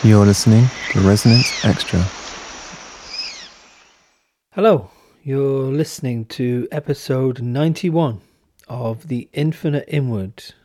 You're listening to Resonance Extra. Hello, you're listening to episode 91 of The Infinite Inward